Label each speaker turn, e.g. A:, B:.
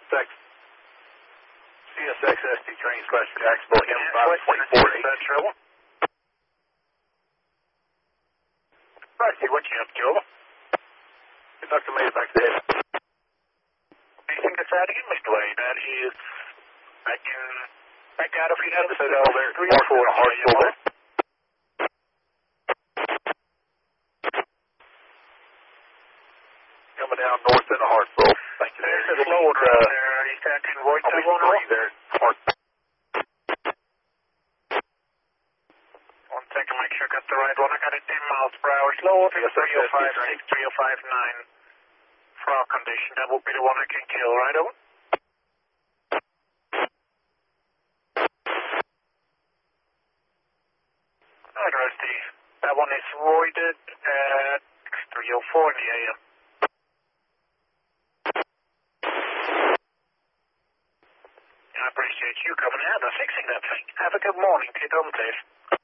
A: Sex. CSX ST train slash Jacksonville M524H.
B: Trouble. Roger, what you up to, over?
A: Conductor made it back to the head.
B: Anything to try to get Mr. Wade? That is, back out if you have the
A: Set out there, 3 or 4 and a hard full there. Coming down north in a hard full. Thank you.
B: There's a load right there. He's got convoy to one
A: there. Hard.
B: 1 second, make sure I got the right one. I got it 10 miles per hour. Slow order, 3056, 3059. Frog condition, that will be the one I can kill, right over? Alright, Rusty. That one is voided at 3:04 in the AM. I appreciate you coming out and fixing that thing. Have a good morning. Get home safe.